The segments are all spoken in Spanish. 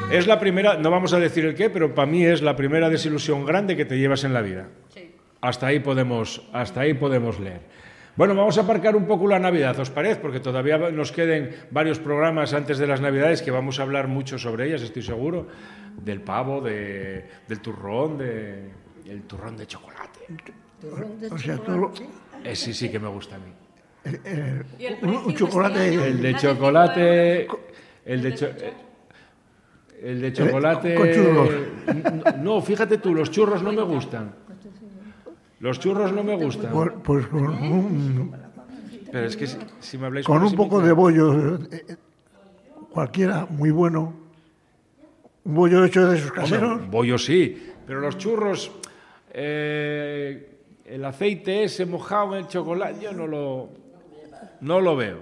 Es la primera, no vamos a decir el qué, pero para mí es la primera desilusión grande que te llevas en la vida. Sí. Hasta ahí podemos leer. Bueno, vamos a aparcar un poco la Navidad, ¿os parece? Porque todavía nos queden varios programas antes de las Navidades que vamos a hablar mucho sobre ellas, estoy seguro. Del pavo, del turrón, el turrón de chocolate. O sea, todo Sí que me gusta a mí. un chocolate. El de chocolate... El de chocolate... Con churros. No, fíjate tú, los churros no me gustan. Los churros no me gustan. Pues con un... Pero es que si me habláis... Con por un ese poco micro- de bollo, cualquiera, muy bueno. Un bollo hecho de esos caseros. Hombre, bollo sí, pero los churros, el aceite ese mojado en el chocolate, yo no lo veo.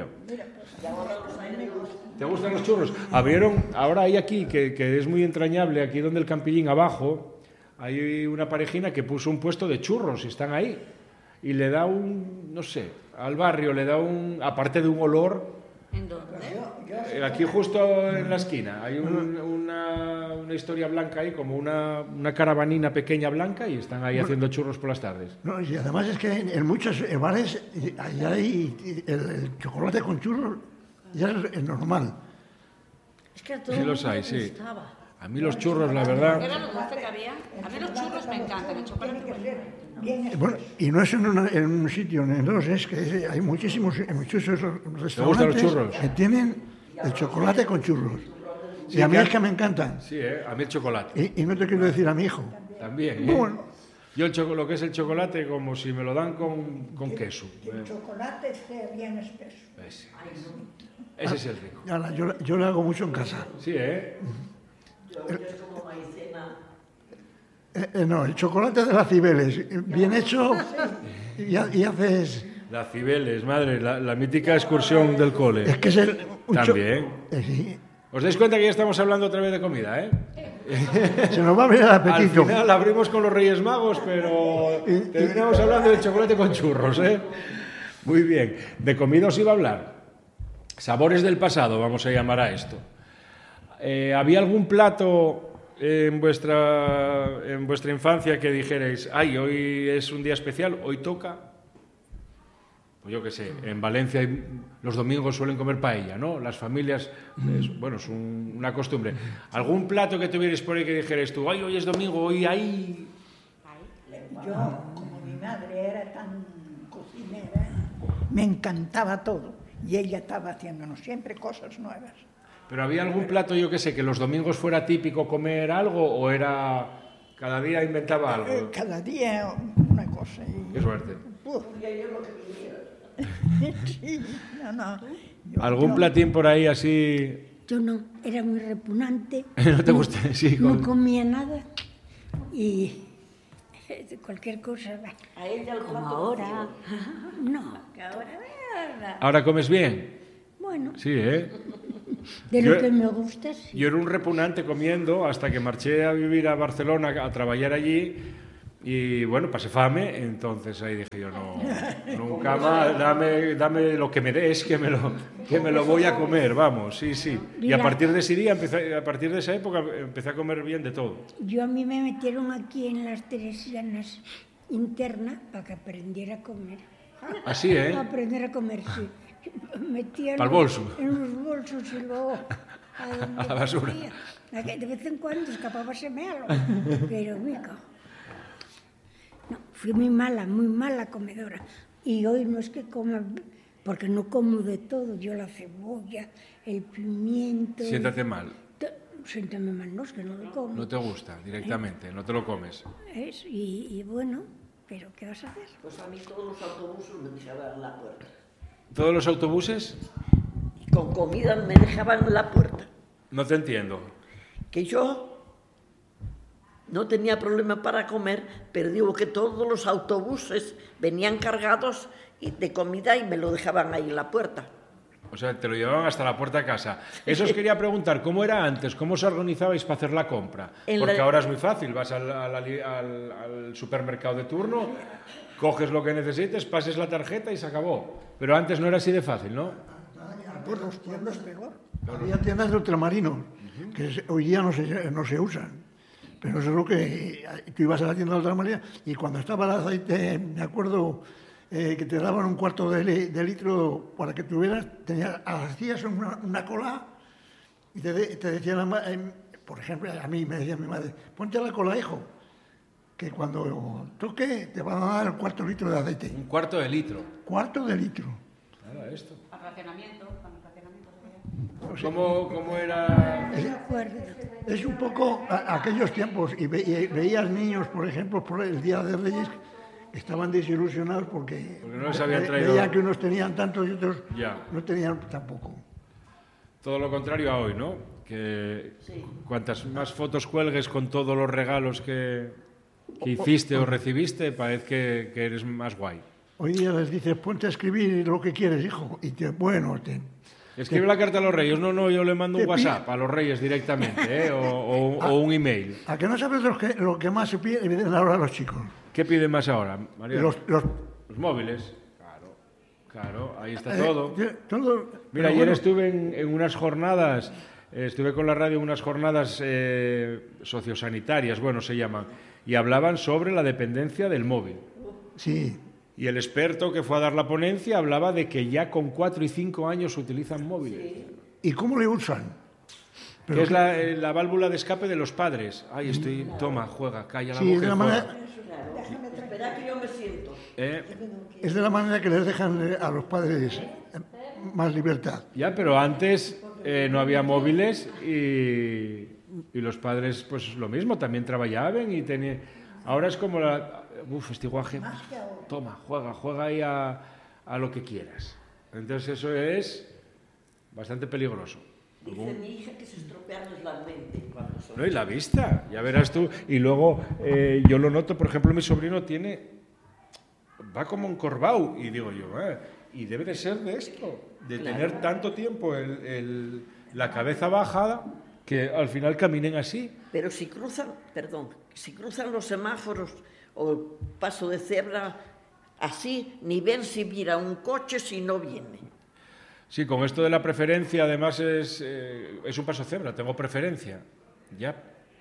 ¿Te gustan los churros? Abrieron, ahora hay aquí, que es muy entrañable, aquí donde el Campillín abajo, hay una parejina que puso un puesto de churros y están ahí. Y le da no sé, al barrio le da aparte de un olor... ¿En dónde? Aquí justo en la esquina hay una historia blanca ahí, como una caravanina pequeña blanca y están ahí haciendo churros por las tardes. No, y además es que en muchos bares allá hay el chocolate con churros, ya es normal. Es que a todo Sí el los mundo hay, le sí. gustaba. A mí los churros, la verdad... Era lo dulce que había. A mí los churros me encantan, el chocolate no. Bueno, y no es en un sitio, en dos, es que hay muchísimos restaurantes gustan los churros? que tienen el chocolate con churros. Y a mí es que me encantan. Sí, a mí el chocolate. Y no te quiero decir a mi hijo. También, Bueno. Yo lo que es el chocolate, como si me lo dan con queso. El chocolate esté bien espeso. Ese es el rico. Ahora, yo lo hago mucho en casa. Sí, No, el chocolate de las Cibeles, bien hecho, y haces... Las Cibeles, madre, la mítica excursión del cole. Es que es También. sí. ¿Os dais cuenta que ya estamos hablando otra vez de comida, Se nos va a abrir el Al apetito. final abrimos con los Reyes Magos, pero terminamos hablando del chocolate con churros, Muy bien. De comida os iba a hablar. Sabores del pasado, vamos a llamar a esto. ¿Había algún plato en vuestra infancia que dijerais, ay, hoy es un día especial, hoy toca? Pues yo qué sé, en Valencia los domingos suelen comer paella, ¿no? Las familias, es una costumbre. ¿Algún plato que tuvierais por ahí que dijerais tú, ay, hoy es domingo, hoy hay...? Yo, como mi madre era tan cocinera, me encantaba todo. Y ella estaba haciéndonos siempre cosas nuevas. ¿Pero había algún plato, yo qué sé, que los domingos fuera típico comer algo o era cada día inventaba algo? Cada día una cosa. Qué suerte. Uf. Sí, no. ¿Algún platín por ahí así? Yo no, era muy repugnante. ¿No te gusta? Sí, No comía nada y cualquier cosa. A ella el Como ahora. No. ¿Ahora comes bien? Bueno, Sí, de lo que me gusta, sí. Yo era un repugnante comiendo hasta que marché a vivir a Barcelona a trabajar allí y bueno, pasé fame, entonces ahí dije yo, no, nunca más, dame lo que me des, que me lo voy a comer, vamos, sí. Y a partir de ese día, a partir de esa época, empecé a comer bien de todo. Yo a mí me metieron aquí en las Teresianas interna para que aprendiera a comer. Así, Aprender a comer, sí. Metía Pa'l bolso. en los bolsos y luego A la basura. De vez en cuando escapábaseme algo, pero me cago. No, fui muy mala comedora. Y hoy no es que coma, porque no como de todo. Yo la cebolla, el pimiento... Siéntate mal. Siéntame mal, no, es que no lo como. No te gusta directamente, no te lo comes. Y bueno, pero ¿qué vas a hacer? Pues a mí todos los autobuses me dejaban en la puerta. ¿Todos los autobuses? Con comida me dejaban en la puerta. No te entiendo. Que yo no tenía problema para comer, pero digo que todos los autobuses venían cargados de comida y me lo dejaban ahí en la puerta. O sea, te lo llevaban hasta la puerta de casa. Eso os quería preguntar, ¿cómo era antes? ¿Cómo os organizabais para hacer la compra? Porque ahora es muy fácil, vas al supermercado de turno, coges lo que necesites, pases la tarjeta y se acabó. Pero antes no era así de fácil, ¿no? Por los tiempos peor. Había tiendas de ultramarinos que hoy día no se usan. Pero eso es lo que tú ibas a la tienda de otra manera y cuando estaba el aceite, me acuerdo que te daban un cuarto de litro para que tuvieras, hacías una cola y te decía por ejemplo, a mí me decía mi madre, ponte la cola, hijo, que cuando toque te van a dar el cuarto de litro de aceite. Un cuarto de litro. Cuarto de litro. Nada, esto. Al racionamiento, cuando el racionamiento se veía. ¿Cómo era? Me acuerdo. Es un poco aquellos tiempos y veías niños, por ejemplo, por el Día de Reyes, que estaban desilusionados porque no les habían traído. Veían que unos tenían tanto y otros Ya. no tenían tampoco. Todo lo contrario a hoy, ¿no? Que cuantas más fotos cuelgues con todos los regalos que hiciste o recibiste, parece que eres más guay. Hoy día les dices, ponte a escribir lo que quieres, hijo. Y Escribe la carta a los reyes. No, yo le mando un WhatsApp a los reyes directamente, ¿eh? o un email. ¿A que no sabes lo que más se piden ahora los chicos? ¿Qué piden más ahora, María? Los móviles. Claro, ahí está todo. Todo. Mira, ayer estuve en unas jornadas, estuve con la radio en unas jornadas sociosanitarias, bueno, se llaman, y hablaban sobre la dependencia del móvil. Sí. Y el experto que fue a dar la ponencia hablaba de que ya con 4 y 5 años utilizan móviles. ¿Y cómo le usan? Que es la válvula de escape de los padres. Ay, toma, juega, calla la boca y juega. Espera que yo me siento. Es de la manera que les dejan a los padres más libertad. Ya, pero antes no había móviles y los padres, pues lo mismo, también trabajaban y tenían... Ahora es como este guaje, toma, juega ahí a lo que quieras. Entonces eso es bastante peligroso. Dice mi hija que se estropean la mente cuando son... No, y la vista, ya verás tú. Y luego yo lo noto, por ejemplo, mi sobrino va como encorvado y digo yo, y debe de ser de esto, de tener tanto tiempo la cabeza bajada que al final caminen así. Pero si cruzan los semáforos o el paso de cebra así, ni ven si mira un coche si no viene. Sí, con esto de la preferencia, además es un paso cebra, tengo preferencia. Ya.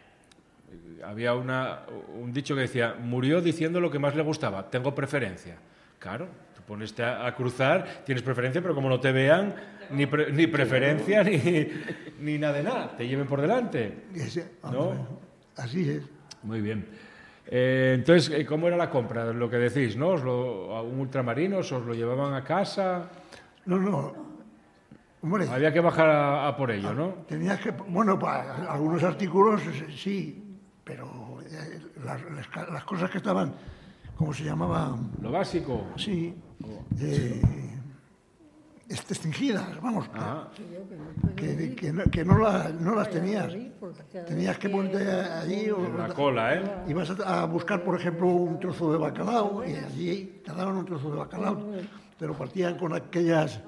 Había un dicho que decía, murió diciendo lo que más le gustaba, tengo preferencia. Claro, tú pones a cruzar, tienes preferencia, pero como no te vean, ni preferencia, ni nada de nada, te lleven por delante. ¿No? Así es. Muy bien. Entonces, ¿cómo era la compra? Lo que decís, ¿no? ¿A un ultramarino os lo llevaban a casa? No. Hombre, había que bajar a por ello, ¿no? Tenías que... Bueno, para algunos artículos sí, pero las cosas que estaban, ¿cómo se llamaban? Lo básico. Sí. Extinguidas, vamos. Que no las tenías. Tenías que ponerte allí... En la cola, ¿eh? Ibas a buscar, por ejemplo, un trozo de bacalao y allí te daban un trozo de bacalao. Te lo partían con aquellos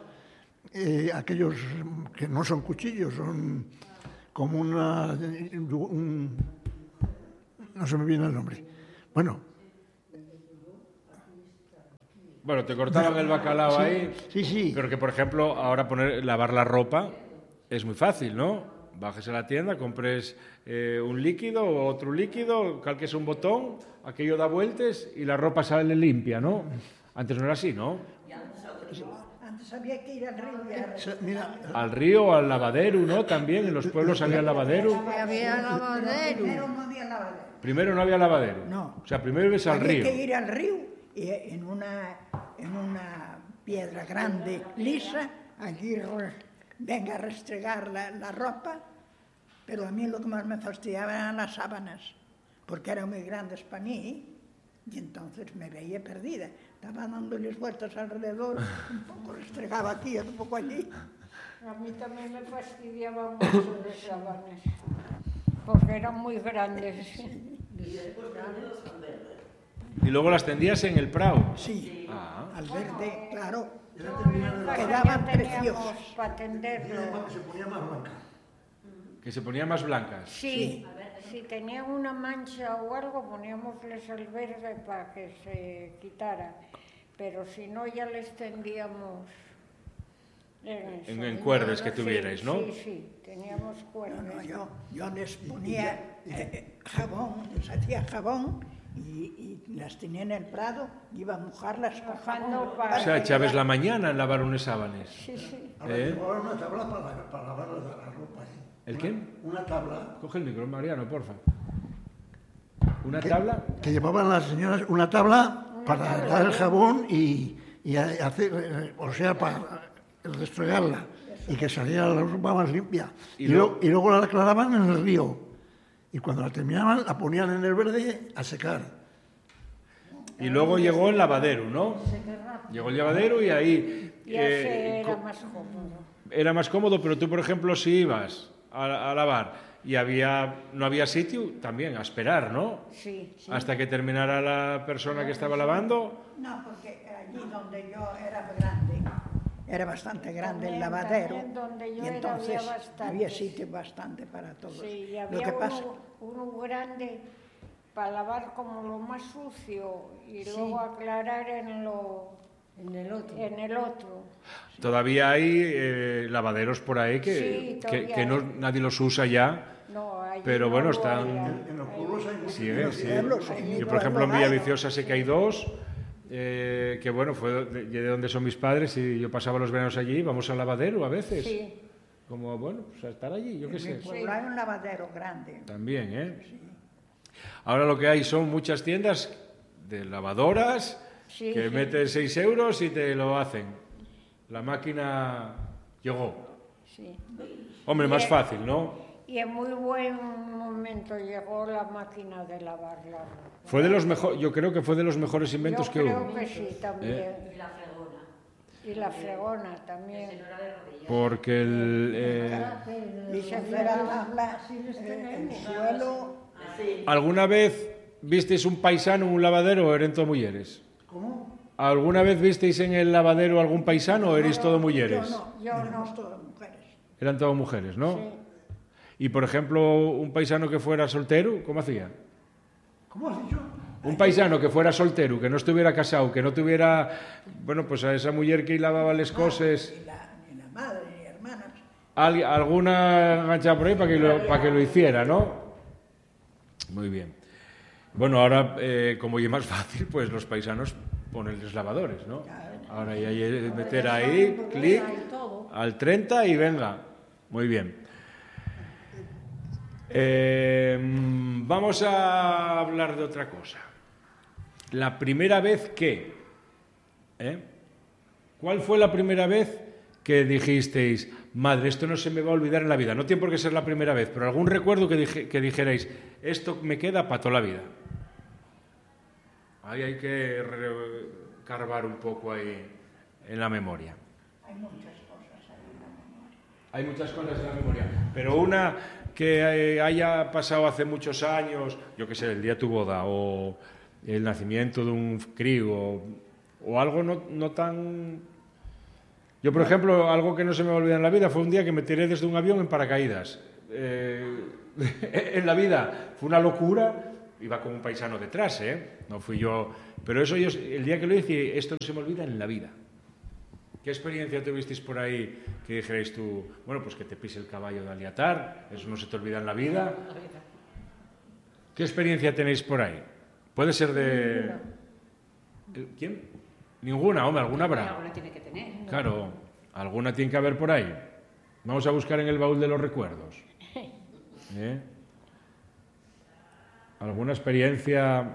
que no son cuchillos, son como no se me viene el nombre. Bueno, te cortaban el bacalao ahí. Sí. Pero que, por ejemplo, ahora lavar la ropa es muy fácil, ¿no? Bajes a la tienda, compres un líquido o otro líquido, calques un botón, aquello da vueltas y la ropa sale limpia, ¿no? Antes no era así, ¿no? Antes había que ir al río. Al río, al lavadero, ¿no? También en los pueblos había lavadero. Había lavadero. Primero no había lavadero. Primero no había lavadero. No. O sea, primero ibas al río. Había que ir al río y en una piedra grande, lisa, allí venga a restregar la ropa, pero a mí lo que más me fastidiaba eran las sábanas, porque eran muy grandes para mí y entonces me veía perdida. Estaba dándoles vueltas alrededor, un poco restregaba aquí, un poco allí. A mí también me fastidiaba mucho las sábanas, porque eran muy grandes. Y luego las tendías en el prado. Sí, al verde, claro. Quedaban preciosos. Para tenderlo. Que se ponían más blancas. Sí, si tenían una mancha o algo, poníamosles al verde para que se quitara. Pero si no, ya les tendíamos en cuerdas que tuvierais, ¿no? Sí, sí, teníamos cuerdas. No, yo les ponía jabón, les hacía jabón y las tenía en el prado, iba a mojarlas con jabón. O sea, echabas la mañana en lavar unas sábanas. Sí, sí. Ahora una tabla para lavar la ropa. ¿El qué? Una tabla. Coge el micro, Mariano, porfa. ¿Una tabla? Que llevaban las señoras una tabla para dar el jabón y hacer, o sea, para restregarla y que saliera la ropa más limpia. Y luego la aclaraban en el río. Y cuando la terminaban, la ponían en el verde a secar. Y luego llegó el lavadero, ¿no? Llegó el lavadero y ahí... Y así era más cómodo. Era más cómodo, pero tú, por ejemplo, si ibas a lavar y no había sitio, también a esperar, ¿no? Sí, sí. Hasta que terminara la persona que estaba lavando. No, porque allí donde yo era grande, era bastante grande el lavadero. También donde yo y era entonces había bastante. había sitio bastante para todos. Sí, y Lo había que pasa, uno grande para lavar como lo más sucio y luego aclarar en el otro. Todavía hay lavaderos por ahí Sí, que nadie los usa ya. No, allí Pero no bueno, lo están... había. En los pueblos hay muchos. Sí, sí. pueblos, en mi Yo, por ejemplo, en pueblo hay. Villaviciosa sé que hay dos, que bueno, fue de donde son mis padres y yo pasaba los veranos allí, vamos al lavadero a veces. Sí. Como, bueno, pues a estar allí, yo qué sé. pues hay un lavadero grande. También, ¿eh? Ahora lo que hay son muchas tiendas de lavadoras Sí, que sí. metes 6 euros y te lo hacen. La máquina llegó. Sí. Hombre, más fácil, ¿no? Y en muy buen momento llegó la máquina de lavar la ropa. Fue de los yo creo que fue de los mejores inventos Yo que creo hubo. que sí, también. Y la fregona. Y la fregona también. Porque Y se fuera a tabla, el suelo. ¿alguna vez visteis un paisano en un lavadero o eran todos mujeres? ¿Cómo? ¿Alguna vez visteis en el lavadero algún paisano o erais todos mujeres? Yo no. Todas mujeres. Eran todas mujeres, ¿no? Sí. Y, por ejemplo, un paisano que fuera soltero, ¿cómo hacía? ¿Cómo has dicho? Un paisano que fuera soltero, que no estuviera casado, que no tuviera, bueno, pues a esa mujer que lavaba las cosas, Ni la madre, ni hermanas. alguna enganchada por ahí para que lo hiciera, ¿no? Muy bien. Bueno, ahora, como ya es más fácil, pues los paisanos ponen los lavadores, ¿no? Ahora ya hay que meter ahí, clic, al 30 y venga. Muy bien. Vamos a hablar de otra cosa. La primera vez que... ¿Cuál fue la primera vez que dijisteis, madre, esto no se me va a olvidar en la vida? No tiene por qué ser la primera vez, pero algún recuerdo que dijerais, esto me queda para toda la vida. Ahí hay que carvar un poco ahí en la memoria. Hay muchas cosas ahí en la memoria. Hay muchas cosas en la memoria, pero una que haya pasado hace muchos años, yo qué sé, el día de tu boda o el nacimiento de un crío o algo no tan... Yo, por ejemplo, algo que no se me va a olvidar en la vida fue un día que me tiré desde un avión en paracaídas. En la vida fue una locura, iba con un paisano detrás, no fui yo, pero eso el día que lo hice, esto no se me olvida en la vida. ¿Qué experiencia tuvisteis por ahí que dijerais tú, bueno, pues que te pise el caballo de Aliatar, eso no se te olvida en la vida? ¿Qué experiencia tenéis por ahí? Puede ser de... ¿Quién? Ninguna, hombre, alguna habrá. Alguna tiene que tener. Claro, alguna tiene que haber por ahí. Vamos a buscar en el baúl de los recuerdos. ¿Alguna experiencia,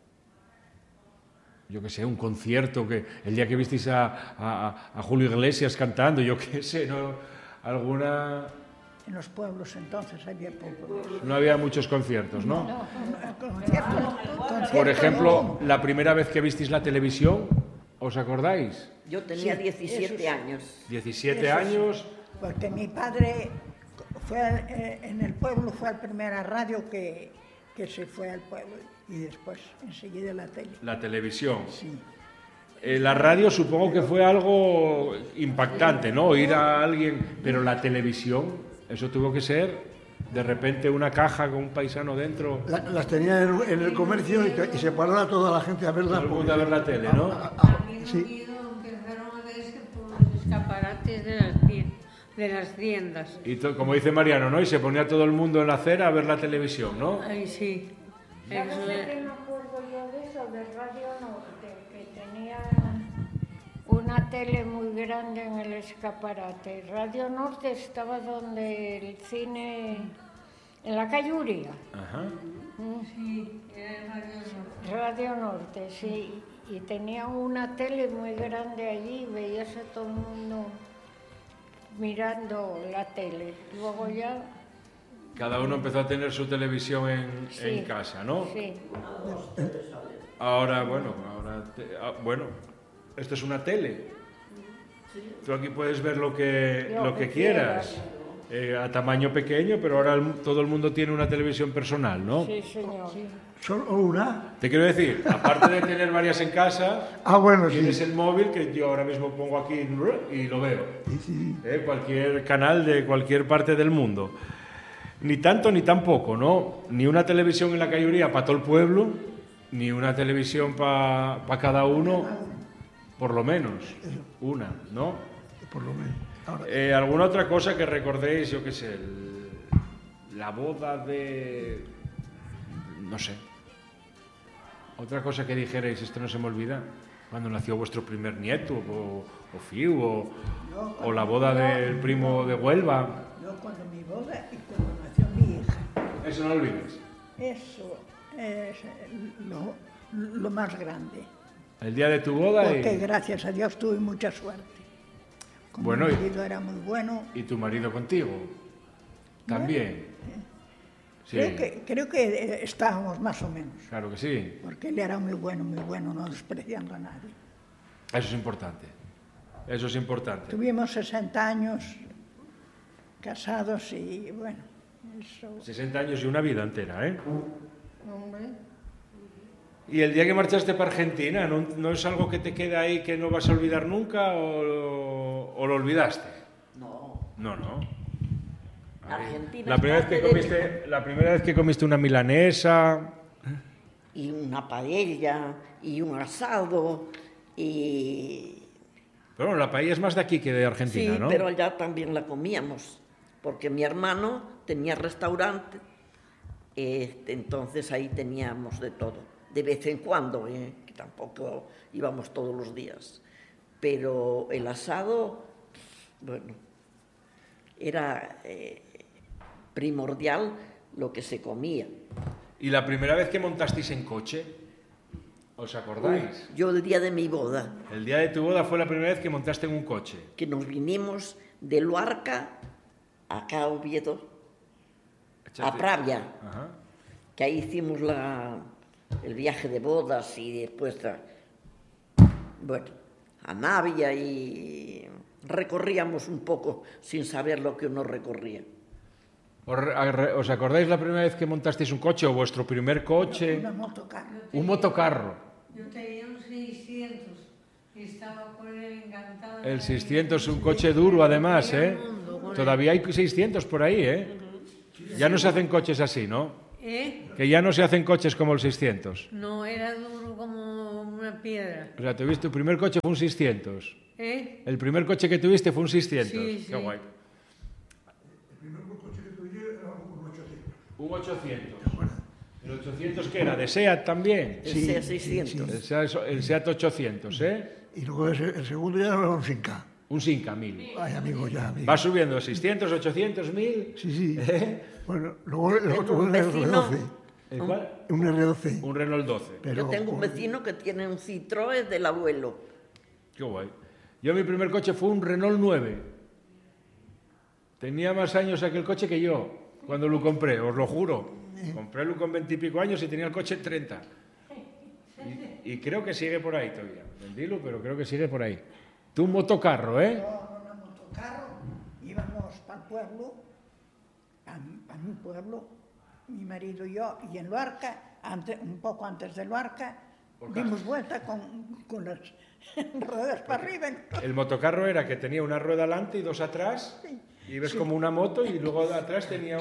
yo qué sé, un concierto, que el día que visteis a Julio Iglesias cantando, yo qué sé, ¿no? ¿Alguna...? En los pueblos entonces había poco. No había muchos conciertos, ¿no? Conciertos, Por ejemplo, la primera vez que visteis la televisión, ¿os acordáis? Yo tenía 17 años. 17 años. porque mi padre fue en el pueblo, fue la primera radio que se fue al pueblo y después enseguida la tele. La televisión. Sí. La radio supongo que fue algo impactante, ¿no? Oír a alguien, pero la televisión, eso tuvo que ser de repente una caja con un paisano dentro. Las tenía en el comercio y se paró a toda la gente a verla. Todo el mundo a ver la tele, ¿no? Sí. Empezaron a verse por los escaparates de las de las tiendas. Y como dice Mariano, ¿no? Y se ponía todo el mundo en la acera a ver la televisión, ¿no? Ay, sí. ¿Sabes de qué me acuerdo yo de eso? De Radio Norte, que tenía una tele muy grande en el escaparate. Radio Norte estaba donde el cine, en la calle Uría. Ajá. Sí, era Radio Norte. Radio Norte, sí. Y tenía una tele muy grande allí, veías a todo el mundo mirando la tele. Luego ya... Cada uno empezó a tener su televisión Sí, en casa, ¿no? Sí. Ahora, bueno, esto es una tele. Tú aquí puedes ver lo que quieras. A tamaño pequeño, pero ahora todo el mundo tiene una televisión personal, ¿no? Sí, señor. ¿Solo una? Te quiero decir, aparte de tener varias en casa, Bueno, tienes sí. el móvil que yo ahora mismo pongo aquí y lo veo. Sí. Cualquier canal de cualquier parte del mundo. Ni tanto ni tampoco, ¿no? Ni una televisión en la calle Uría para todo el pueblo, ni una televisión para cada uno, por lo menos. Una, ¿no? Por lo menos. Ahora, ¿Alguna otra cosa que recordéis, yo qué sé, la boda de... no sé. Otra cosa que dijerais, esto no se me olvida, cuando nació vuestro primer nieto, o Fiu, o la boda del primo de Huelva. Yo cuando mi boda y cuando nació mi hija. Eso no lo olvides. Eso es lo más grande. El día de tu boda Porque gracias a Dios tuve mucha suerte. Como Bueno, mi marido era muy bueno. y tu marido contigo. También. Sí, Creo que estábamos más o menos. claro que sí. Porque él era muy bueno, no despreciando a nadie. Eso es importante. Eso es importante. Tuvimos 60 años casados y bueno, eso... 60 años y una vida entera, ¿eh? Hombre, ¿Y el día que marchaste para Argentina, no es algo que te queda ahí que no vas a olvidar nunca o lo olvidaste? No. No. Argentina La primera vez que comiste una milanesa... Y una paella, y un asado, y... Pero bueno, la paella es más de aquí que de Argentina, Sí, ¿no? pero allá también la comíamos, porque mi hermano tenía restaurante, entonces ahí teníamos de todo, de vez en cuando, que tampoco íbamos todos los días. Pero el asado, bueno, era primordial lo que se comía. ¿Y la primera vez que montasteis en coche? ¿Os acordáis? Yo el día de mi boda, El día de tu boda fue la primera vez que montaste en un coche. que nos vinimos de Luarca acá a Oviedo, a Pravia, Ajá. que ahí hicimos el viaje de bodas y después a Navia, y recorríamos un poco sin saber lo que uno recorría. ¿Os acordáis la primera vez que montasteis un coche o vuestro primer coche? una motocarro. Un motocarro. Yo tenía un 600 y estaba con él encantada. El 600, un coche duro además, ¿eh? Todavía hay 600 por ahí, ¿eh? Ya no se hacen coches así, ¿no? Que ya no se hacen coches como el 600. No, era duro como una piedra. O sea, tu primer coche fue un 600. ¿Eh? El primer coche que tuviste fue un 600. Sí, Qué sí. guay. El primer coche que tuve era un 800. Un 800. ¿El 800 qué era? ¿De SEAT también? El SEAT 600. El SEAT 800, ¿eh? Y luego el segundo ya era un 5K. Un 5000. Ay, amigo, ya, amigo. Va subiendo 600, 800, 1000. Sí. ¿Eh? Bueno, luego Tengo un un vecino, R12. ¿El cuál? Un R12. Un Renault 12. Pero yo tengo un vecino que tiene un Citroën del abuelo. Qué guay. Yo mi primer coche fue un Renault 9. Tenía más años aquel coche que yo, cuando lo compré, os lo juro. Compré con 20 y pico años y tenía el coche 30. Y creo que sigue por ahí todavía. Vendílo, pero creo que sigue por ahí. Tú un motocarro, ¿eh? Con una motocarro íbamos para el pueblo, a mi pueblo, mi marido y yo, y en Luarca, un poco antes de Luarca, dimos vuelta con las ruedas para arriba. El motocarro era que tenía una rueda delante y dos atrás, y ves como una moto, y luego atrás tenía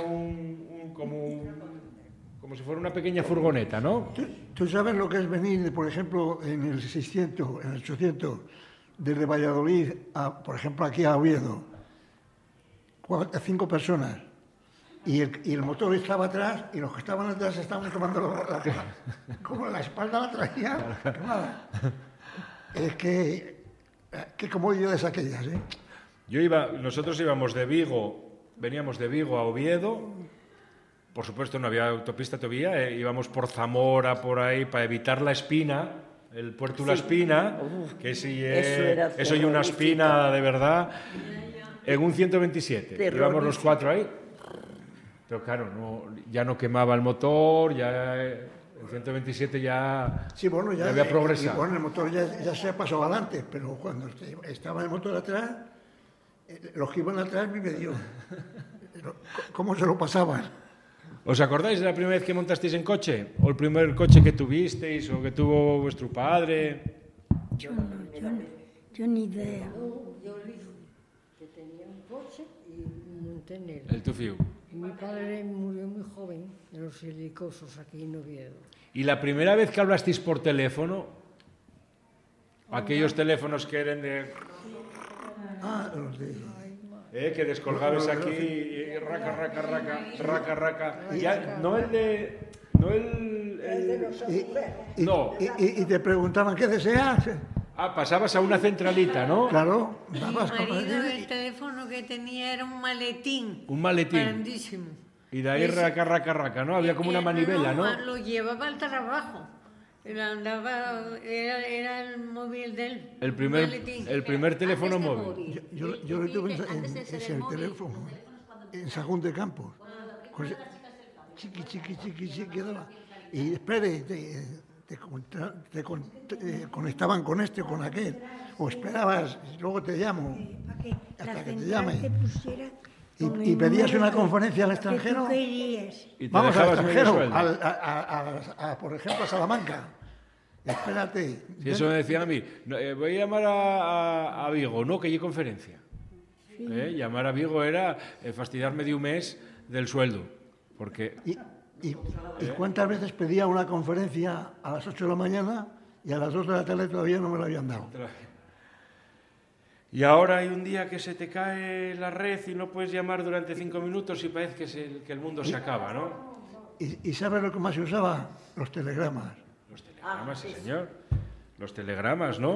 como si fuera una pequeña furgoneta, ¿no? ¿Tú sabes lo que es venir, por ejemplo, en el 600, en el 800, desde Valladolid, por ejemplo, aquí a Oviedo, 5 personas. Y el motor estaba atrás y los que estaban atrás estaban tomando como la espalda la traía quemada. Es que comodidades aquellas, ¿eh? Nosotros íbamos de Vigo, veníamos de Vigo a Oviedo. Por supuesto no había autopista todavía, íbamos por Zamora, por ahí, para evitar la Espina, el puerto La Espina, que eso y una espina de verdad, en un 127. Íbamos los 4 ahí. Pero claro, ya no quemaba el motor, ya el 127 ya, sí, bueno, ya había progresado. Bueno, el motor ya se pasó adelante, pero cuando estaba el motor atrás, los que iban atrás me dio. ¿Cómo se lo pasaban? ¿Os acordáis de la primera vez que montasteis en coche? ¿O el primer coche que tuvisteis o que tuvo vuestro padre? Yo ni idea. Yo que tenía un coche y monté en él. El tufiu. Mi padre murió muy joven en los Helicosos aquí en Oviedo. ¿Y la primera vez que hablasteis por teléfono? Aquellos teléfonos que eran de... Los de... que descolgabas aquí y raca. Ya, no el de... No el de los agujeros. No. Y te preguntaban qué deseas. Pasabas a una centralita, ¿no? Claro. Mi marido, el teléfono que tenía era un maletín. Un maletín. Grandísimo. Y de ahí raca, ¿no? Había como una manivela, ¿no? Lo llevaba al trabajo. Era el móvil de él. El primer teléfono móvil. Yo lo tuve en ese teléfono, en Sagún de Campos. Chiqui daba. Y espere, te conectaban con este o con aquel. O esperabas, luego te llamo. Hasta que te llame. Y pedías una conferencia al extranjero. Vamos al extranjero, por ejemplo, a Salamanca. Espérate. Si eso me decían a mí, voy a llamar a Vigo, no, que hay conferencia. Llamar a Vigo era fastidiarme de un mes del sueldo. Porque... ¿Y cuántas veces pedía una conferencia a las 8 de la mañana y a las 2 de la tarde todavía no me la habían dado? Y ahora hay un día que se te cae la red y no puedes llamar durante 5 minutos y parece que el mundo se acaba, ¿no? ¿Y sabes lo que más se usaba? Los telegramas. Los telegramas, sí, señor. Los telegramas, ¿no?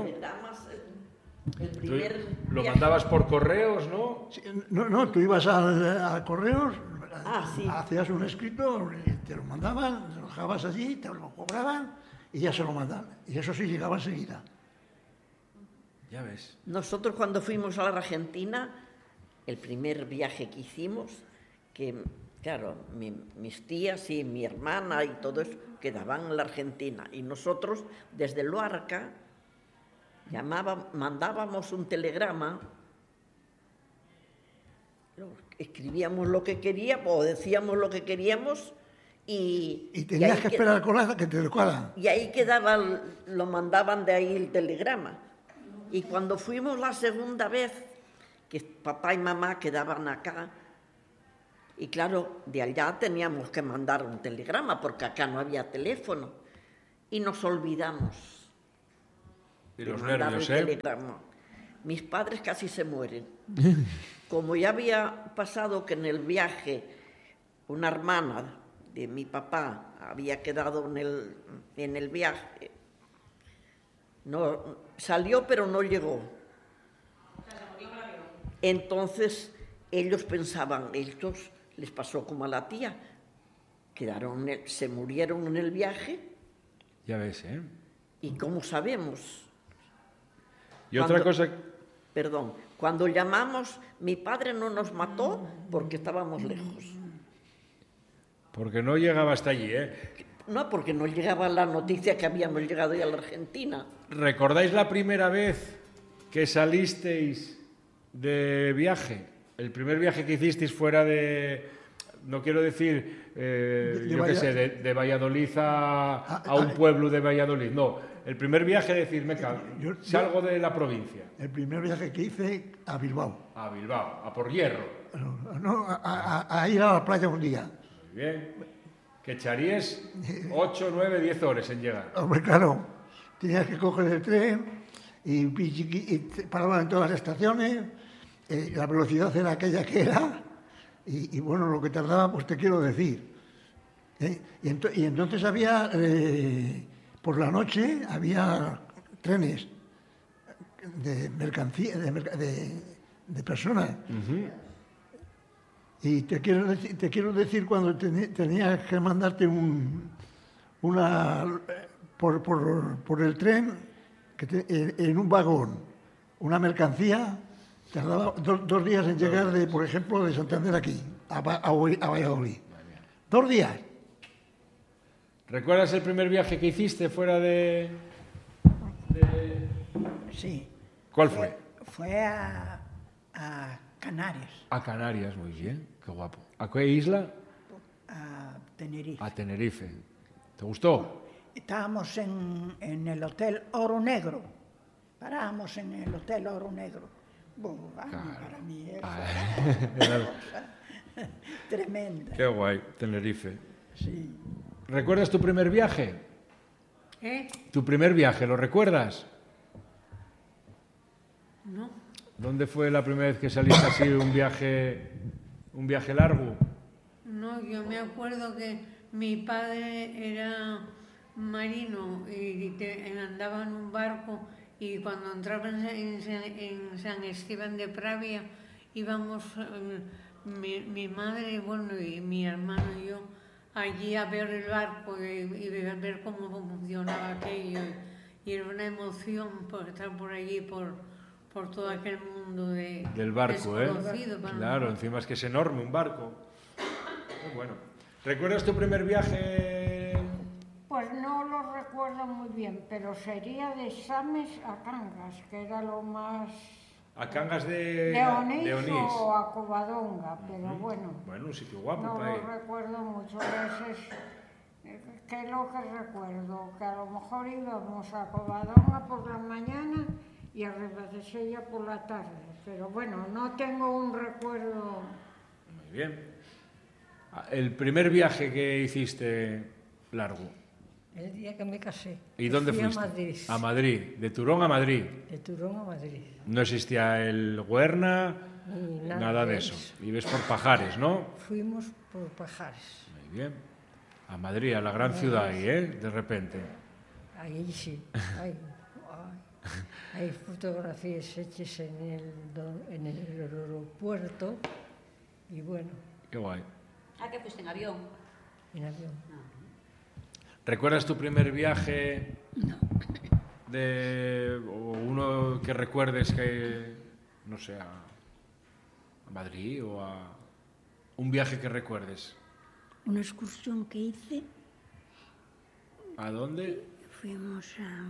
Lo mandabas por correos, ¿no? Sí, no, tú ibas a correos, sí. hacías un escrito, te lo mandaban, lo dejabas allí, te lo cobraban y ya se lo mandaban. Y eso sí llegaba enseguida. Ya ves. Nosotros cuando fuimos a la Argentina, el primer viaje que hicimos, que claro, mis tías y mi hermana y todo eso quedaban en la Argentina. Y nosotros desde Luarca mandábamos un telegrama, escribíamos lo que queríamos o decíamos lo que queríamos y tenías que esperar que te educaran. Y ahí quedaba, lo mandaban de ahí el telegrama. Y cuando fuimos la segunda vez, que papá y mamá quedaban acá, y claro, de allá teníamos que mandar un telegrama, porque acá no había teléfono, y nos olvidamos de los mandar nervios, el telegrama. Mis padres casi se mueren. Como ya había pasado que en el viaje una hermana de mi papá había quedado en el viaje, no, salió pero no llegó. Entonces ellos pensaban, estos les pasó como a la tía, se murieron en el viaje. Ya ves, ¿eh? ¿Y cómo sabemos? Y otra cosa... Perdón, cuando llamamos, mi padre no nos mató porque estábamos lejos. Porque no llegaba hasta allí, ¿eh? No, porque no llegaba la noticia que habíamos llegado ya a la Argentina. ¿Recordáis la primera vez que salisteis de viaje? El primer viaje que hicisteis fuera de... No quiero decir, de Valladolid a un pueblo de Valladolid. No, el primer viaje de decir, salgo de la provincia. El primer viaje que hice a Bilbao. A Bilbao, a por hierro. No, a ir a la playa un día. Muy bien. Que echarías 8, 9, 10 horas en llegar. Hombre, claro. Tenías que coger el tren y paraban en todas las estaciones la velocidad era aquella que era, y bueno, lo que tardaba, pues te quiero decir. Y entonces había, por la noche, había trenes de mercancía, de personas. Y te quiero decir cuando tenía que mandarte por el tren, en un vagón, una mercancía, tardaba 2 días en llegar, por ejemplo, de Santander aquí, a Valladolid. 2 días. ¿Recuerdas el primer viaje que hiciste fuera de...? Sí. ¿Cuál fue? Fue a Canarias, A Canarias, muy bien, qué guapo. ¿A qué isla? a Tenerife. A Tenerife. ¿Te gustó? Estábamos en el Hotel Oro Negro. Parábamos en el Hotel Oro Negro. Bueno, para mí eso tremenda. Qué guay, Tenerife. Sí. ¿Recuerdas tu primer viaje? ¿Tu primer viaje, lo recuerdas? No. ¿Dónde fue la primera vez que saliste así un viaje largo? No, yo me acuerdo que mi padre era marino y andaba en un barco, y cuando entraba en San Esteban de Pravia íbamos mi madre, bueno, y mi hermano y yo allí a ver el barco y ver cómo funcionaba aquello, y era una emoción por estar por allí, por todo aquel mundo del barco, desconocido para claro, nosotros. encima es que es enorme un barco. Muy bueno. ¿Recuerdas tu primer viaje? Pues no lo recuerdo muy bien, pero sería de Sames a Cangas, que era lo más... A Cangas de Onís o a Covadonga, pero bueno. Bueno, un sitio guapo No para ir. lo recuerdo mucho. ¿Qué es lo que recuerdo? Que a lo mejor íbamos a Covadonga por la mañana y a Ribadesella por la tarde. Pero bueno, no tengo un recuerdo... Muy bien. El primer viaje que hiciste largo. El día que me casé. ¿Y dónde Fui fuiste? A Madrid. A Madrid. De Turón a Madrid. De Turón a Madrid. No existía el Huerna, Ni nada de eso. Vives por Pajares, ¿no? Fuimos por Pajares. Muy bien. A Madrid, a la gran ciudad ahí, ¿eh? De repente. Ahí sí. Hay fotografías hechas en el aeropuerto y bueno. Qué guay. ¿A qué fuiste en avión? En avión. ¿Recuerdas tu primer viaje? No. O uno que recuerdes que, no sé, a Madrid o a... Un viaje que recuerdes. Una excursión que hice. ¿A dónde? Fuimos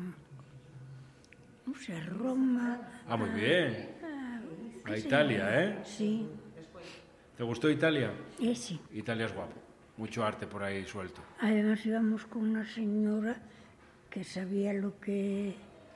no sé, a Roma. Ah, muy bien. A Italia, ¿eh? Sí. ¿Te gustó Italia? Sí. Italia es guapo. Mucho arte por ahí suelto. Además íbamos con una señora que sabía lo que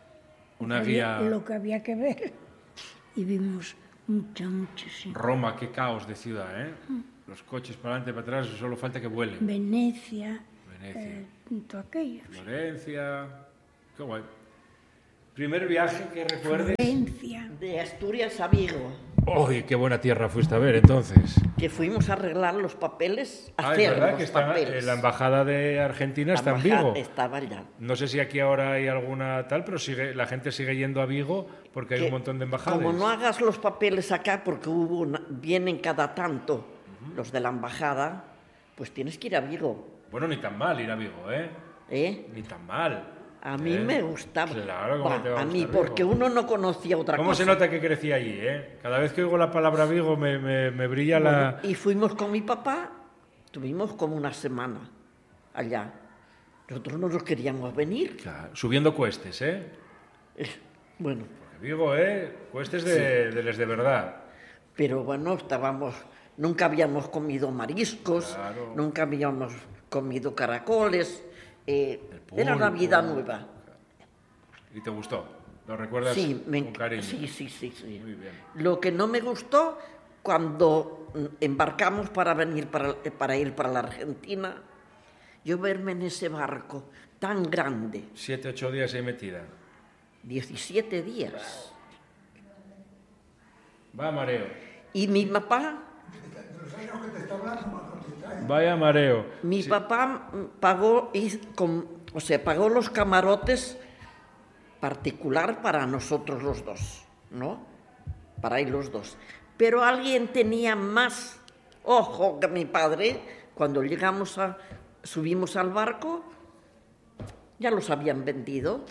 había que ver. Y vimos muchísimo. Roma, qué caos de ciudad, ¿eh? Los coches para adelante y para atrás, solo falta que vuelen. Venecia. Todo aquello. Florencia. Qué guay. ¿Primer viaje que recuerdes? Florencia. De Asturias a Vigo. ¡Uy, qué buena tierra fuiste a ver entonces! Que fuimos a arreglar los papeles, Es hacer verdad los que está, papeles. la embajada de Argentina está en Vigo. Estaba allá. No sé si aquí ahora hay alguna tal, pero la gente sigue yendo a Vigo porque hay un montón de embajadas. Como no hagas los papeles acá, porque vienen cada tanto los de la embajada, pues tienes que ir a Vigo. Bueno, ni tan mal ir a Vigo, ¿eh? Ni tan mal. A mí me gustaba. Claro, ¿cómo te va a a mí, gustar porque Vigo? uno no conocía otra ¿Cómo cosa. se nota que crecí allí, eh? Cada vez que oigo la palabra Vigo me brilla la... Y fuimos con mi papá, tuvimos como una semana allá. Nosotros no nos queríamos venir. Claro, subiendo cuestes, ¿eh? Bueno. Porque Vigo, cuestes de les de verdad. Pero bueno, nunca habíamos comido mariscos, Claro. nunca habíamos comido caracoles. Era una vida nueva. ¿Y te gustó? ¿Lo recuerdas con cariño? Sí. Muy bien. Lo que no me gustó, cuando embarcamos para ir para la Argentina, yo verme en ese barco tan grande. 7, 8 días ahí metida. 17 días. Va mareo. Y mi papá, Vaya mareo. mi papá pagó, pagó los camarotes particular para nosotros los dos, ¿no? Para ir los dos. Pero alguien tenía más ojo que mi padre. Cuando subimos al barco, ya los habían vendido.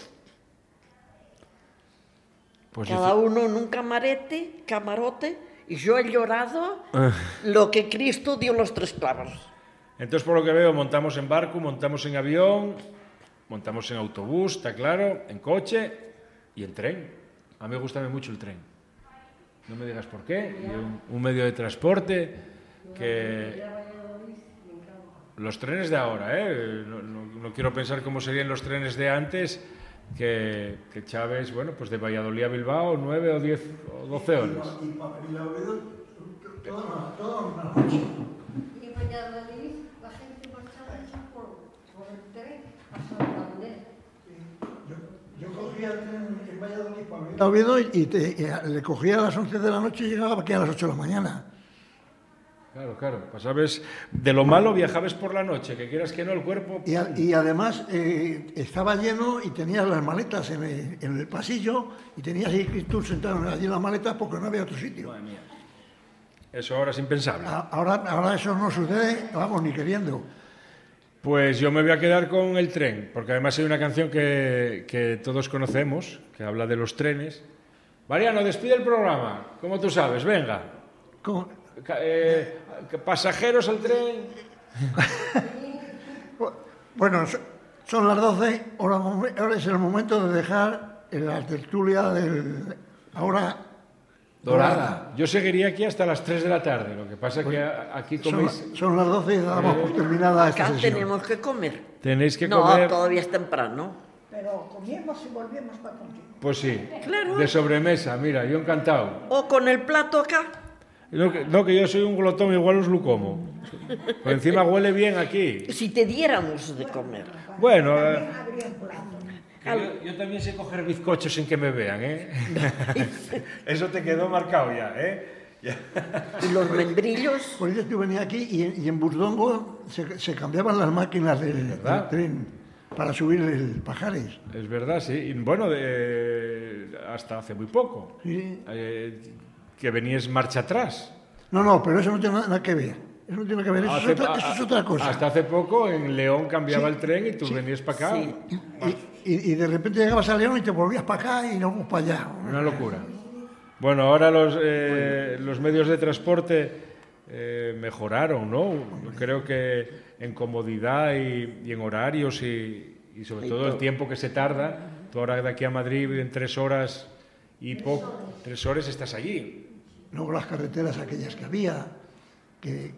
Pues Cada uno en un camarote, y yo he llorado lo que Cristo dio los 3 clavos. Entonces, por lo que veo, montamos en barco, montamos en avión, montamos en autobús, está claro, en coche y en tren. A mí me gusta mucho el tren. No me digas por qué. Y un medio de transporte que... Los trenes de ahora, ¿eh? No quiero pensar cómo serían los trenes de antes, que Chávez, bueno, pues de Valladolid a Bilbao, 9 o 10 o 12 horas. Y la Oviedo, toda una Y noche. en Valladolid la gente marchaba hecha por el tren a Santander. Yo cogía el tren en Valladolid para ir a Oviedo y le cogía a las 11 de la noche y llegaba aquí a las 8 de la mañana. Claro. Pues sabes, de lo malo viajabas por la noche, que quieras que no, el cuerpo... Y además estaba lleno y tenías las maletas en el pasillo y tenías ahí tú sentado allí en las maletas porque no había otro sitio. Madre mía. Eso ahora es impensable. Ahora eso no sucede, vamos, ni queriendo. Pues yo me voy a quedar con el tren, porque además hay una canción que todos conocemos, que habla de los trenes. Mariano, despide el programa, como tú sabes, venga. Pasajeros al tren. Bueno, son las 12, ahora es el momento de dejar la tertulia ahora dorada. Yo seguiría aquí hasta las 3 de la tarde, lo que pasa es que aquí coméis... Son las 12 y damos por terminada esta Acá sesión. tenemos que comer. Tenéis que No, comer... todavía es temprano. Pero comíamos y volvíamos para contigo. Pues sí, Claro. de sobremesa, mira, yo encantado. O con el plato acá. No, que yo soy un glotón, igual os lo como. Por encima huele bien aquí. Si te diéramos de comer. Bueno, Habría un plato. yo también sé coger bizcochos sin que me vean, ¿eh? Eso te quedó marcado ya, ¿eh? Y los membrillos. Por eso yo venía aquí y en Burdongo se cambiaban las máquinas del tren para subir el Pajares. Es verdad, sí. Y bueno, hasta hace muy poco. Sí. Que venías marcha atrás. No, pero eso no tiene nada que ver. Eso no tiene que ver, eso es otra cosa. Hasta hace poco en León cambiaba el tren y tú venías para acá. Sí. Y de repente llegabas a León y te volvías para acá y luego para allá. Una locura. Bueno, ahora los medios de transporte mejoraron, ¿no? Yo creo que en comodidad y en horarios y sobre todo el tiempo que se tarda. Tú ahora de aquí a Madrid en 3 horas y poco, 3 horas estás allí. Luego las carreteras aquellas que había, que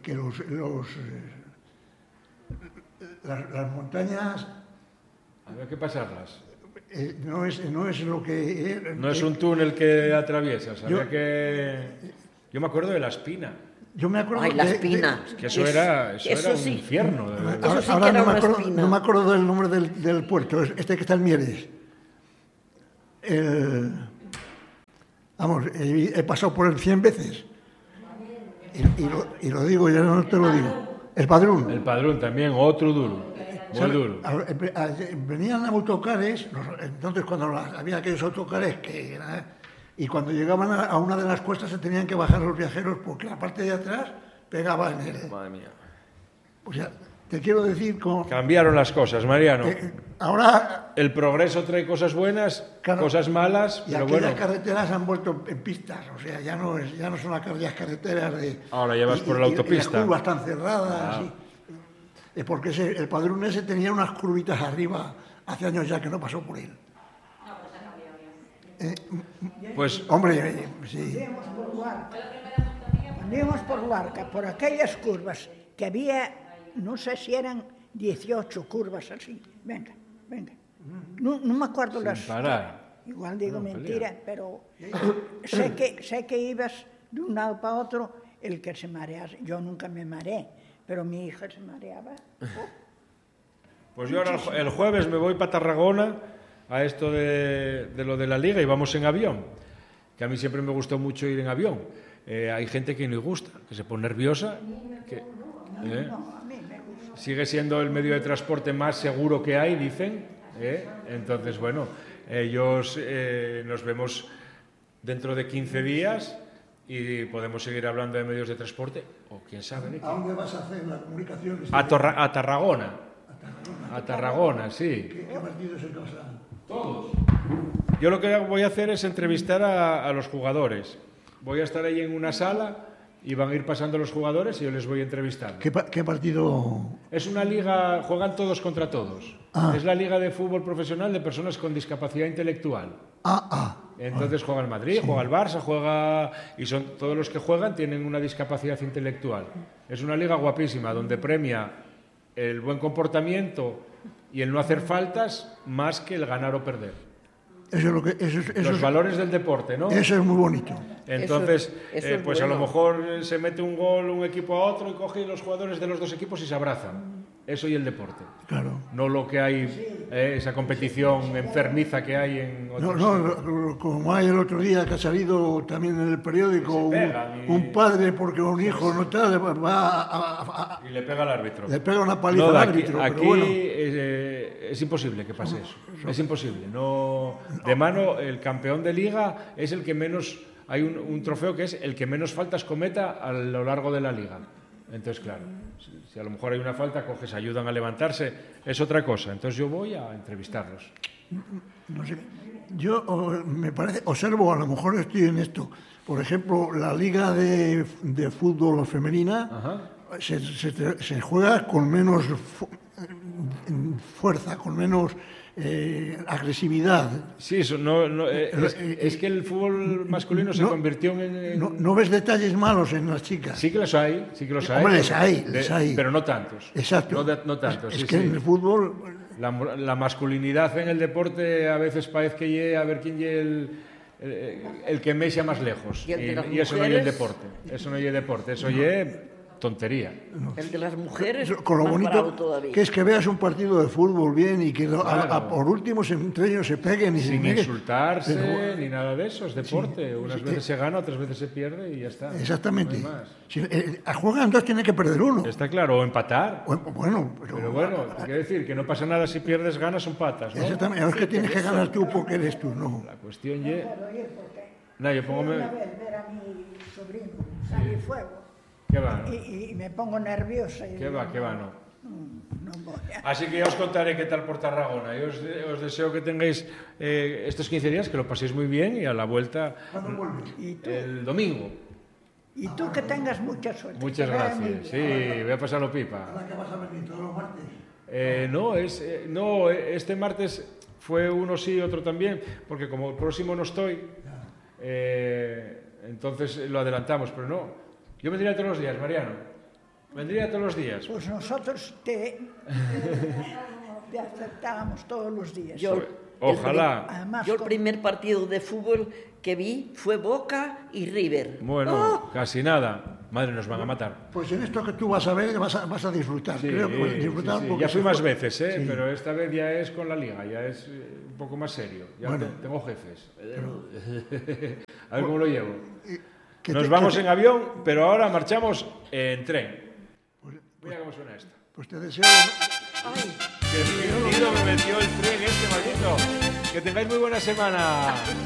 las montañas... Había que pasarlas. No es lo que... No es un túnel que atraviesas. Yo me acuerdo de La Espina. Yo me acuerdo Ay, La Espina. Que eso era un sí. infierno. De verdad. Eso sí Ahora que era no me una acuerdo, espina. no me acuerdo del nombre del puerto, este que está en Mieres. Vamos, he pasado por él 100 veces. Y lo digo, ya no te lo digo. El Padrón. El Padrón también, otro duro. Muy duro. Venían autocares, entonces cuando había aquellos autocares y cuando llegaban a una de las cuestas se tenían que bajar los viajeros porque la parte de atrás pegaba en él. Madre mía. O sea, te quiero decir... Cambiaron las cosas, Mariano. Ahora... El progreso trae cosas buenas, cosas malas, y pero aquellas bueno. carreteras han vuelto en pistas, o sea, ya no son aquellas carreteras de... Ahora ya vas por la autopista. Y las curvas están cerradas. Porque el Padrón ese tenía unas curvitas arriba, hace años ya que no pasó por él. Pues, hombre, sí. Andíamos por Luarca, por aquellas curvas, que había, no sé si eran 18 curvas así. Venga. No me acuerdo sin las... parar. Igual digo mentira, pero sé que ibas de un lado para otro, el que se marease. Yo nunca me mareé, pero mi hija se mareaba. Pues yo ahora el jueves me voy para Tarragona a esto de lo de la liga y vamos en avión. que a mí siempre me gustó mucho ir en avión. Hay gente que no le gusta, que se pone nerviosa. Sigue siendo el medio de transporte más seguro que hay, dicen. Entonces, bueno, ellos nos vemos dentro de 15 días y podemos seguir hablando de medios de transporte, o quién sabe. ¿A dónde vas a hacer la comunicación? A Tarragona. A Tarragona, sí. ¿Qué partidos se causarán? Todos. Yo lo que voy a hacer es entrevistar a los jugadores. Voy a estar ahí en una sala y van a ir pasando los jugadores y yo les voy entrevistando. ¿Qué partido? Es una liga, juegan todos contra todos. Es la liga de fútbol profesional de personas con discapacidad intelectual. Entonces juega el Madrid, juega el Barça, y son todos los que juegan tienen una discapacidad intelectual. Es una liga guapísima donde premia el buen comportamiento y el no hacer faltas más que el ganar o perder. Eso es lo que, los valores del deporte, ¿no? Eso es muy bonito. Entonces, eso es pues bueno. a lo mejor se mete un gol un equipo a otro y coge los jugadores de los dos equipos y se abrazan. Eso y el deporte. Claro. No lo que hay, esa competición enfermiza que hay en otros. No, como hay el otro día que ha salido también en el periódico un padre porque un hijo no tal va y le pega al árbitro. Le pega una paliza al árbitro. Aquí pero bueno. Es imposible que pase eso. Es imposible. No, de mano, el campeón de liga es el que menos. Hay un trofeo que es el que menos faltas cometa a lo largo de la liga. Entonces, claro, si a lo mejor hay una falta, coges, ayudan a levantarse, es otra cosa. Entonces yo voy a entrevistarlos. No sé, yo me parece, observo, a lo mejor estoy en esto, por ejemplo, la liga de fútbol femenina se juega con menos fuerza, con menos agresividad. Sí, eso es que el fútbol masculino se convirtió en... No ves detalles malos en las chicas. Sí que los hay, Hombre, les hay. Pero no tantos. Exacto. No tantos. Es que en el fútbol... La masculinidad en el deporte a veces parece que llegue a ver quién llegue el que me echa más lejos. Y eso no es el deporte. Eso no es el deporte. Eso es tontería. El de las mujeres, con lo más bonito bravo todavía. Que es que veas un partido de fútbol bien y que por último entre ellos se peguen y sin insultarse ni nada de eso, es deporte. Sí, unas veces se gana, otras veces se pierde y ya está. Exactamente. No hay más. Si juegan dos, tiene que perder uno. Está claro, o empatar. Bueno, pero bueno, quiere decir que no pasa nada si pierdes, ganas o empatas, ¿no? Exactamente, no es que tienes que ganar tú porque eres tú, no. La cuestión es... No, yo pongo... Una vez ver a mi sobrino salir fuego. ¿Qué va? ¿No? Y me pongo nerviosa. ¿Qué va? No. No voy a... Así que ya os contaré qué tal por Tarragona. Yo os deseo que tengáis estos 15 días, que lo paséis muy bien y a la vuelta el domingo. Y tú que tengas mucha suerte. Muchas gracias. Sí, voy a pasarlo pipa. ¿Ahora qué vas a venir todos los martes? Este martes fue uno sí, otro también, porque como el próximo no estoy, entonces lo adelantamos, pero no. Yo vendría todos los días, Mariano. Vendría todos los días. Pues nosotros te aceptábamos todos los días. Ojalá. Yo el primer partido de fútbol que vi fue Boca y River. Bueno, casi nada. Madre, nos van a matar. Pues en esto que tú vas a ver vas a disfrutar. Sí, creo que disfrutar sí. Ya fui más veces, pero esta vez ya es con la liga, ya es un poco más serio. Ya tengo jefes. A ver cómo lo llevo. Nos vamos en avión, pero ahora marchamos en tren. Mira cómo suena esto. Pues te deseo... Ay. ¡Qué miedo me metió el tren este maldito! Que tengáis muy buena semana.